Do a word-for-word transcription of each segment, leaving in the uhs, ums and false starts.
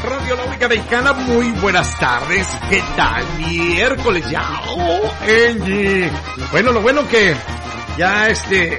Radio La Única Mexicana, muy buenas tardes. ¿Qué tal? Miércoles ya. Oh, Angie. Bueno, lo bueno que ya este...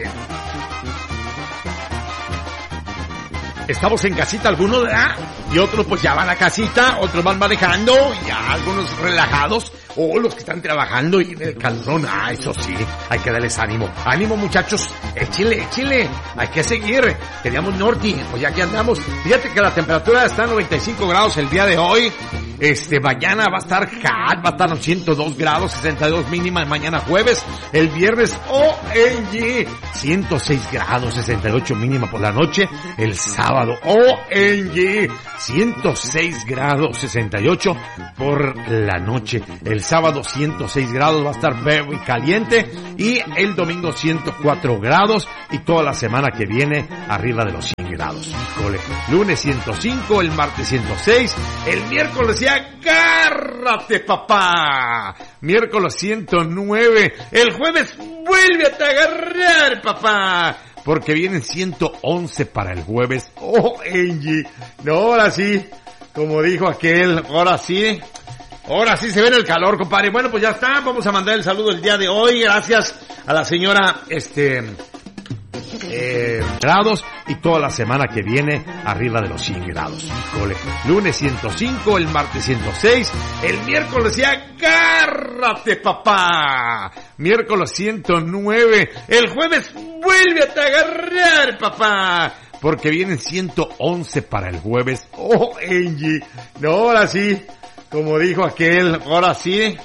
estamos en casita algunos, ¿verdad? Y otros pues ya van a casita, otros van manejando, ya algunos relajados, o los que están trabajando y en el calorón. Ah, eso sí, hay que darles ánimo. Ánimo, muchachos, échile, échile, hay que seguir. Queríamos norte, pues ya aquí andamos. Fíjate que la temperatura está a noventa y cinco grados el día de hoy. Este, mañana va a estar hot, va a estar a ciento dos grados, sesenta y dos mínima mañana jueves. El viernes, O M G, ciento seis grados, sesenta y ocho mínima por la noche. El sábado, O M G, ciento seis grados, sesenta y ocho por la noche. El sábado ciento seis grados, va a estar muy caliente. Y el domingo ciento cuatro grados. Y toda la semana que viene arriba de los cien grados. Híjole. Lunes ciento cinco, el martes ciento seis, el miércoles ya agárrate, papá. Miércoles ciento nueve, el jueves vuelve a te agarrar, papá. Porque vienen ciento once para el jueves. Oh, Angie. No, ahora sí. Como dijo aquel, ahora sí. Ahora sí se ve el calor, compadre. Bueno, pues ya está. Vamos a mandar el saludo el día de hoy. Gracias a la señora, este... Eh, grados y toda la semana que viene arriba de los cien grados. Híjole. Lunes ciento cinco, el martes ciento seis, el miércoles ya agárrate, papá. Miércoles ciento nueve, el jueves vuelve a te agarrar, papá. Porque vienen ciento once para el jueves. Oh, Angie. No, ahora sí. Como dijo aquel, ahora sí.